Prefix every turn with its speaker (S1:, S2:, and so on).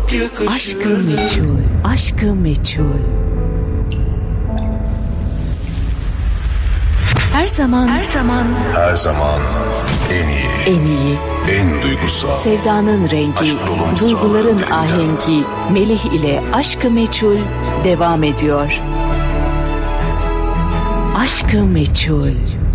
S1: Aşk-ı Meçhul. Aşk-ı Meçhul. Her zaman en iyi,
S2: en duygusal,
S1: sevdanın rengi, duyguların ahengi, Melih ile Aşk-ı Meçhul devam ediyor. Aşk-ı Meçhul.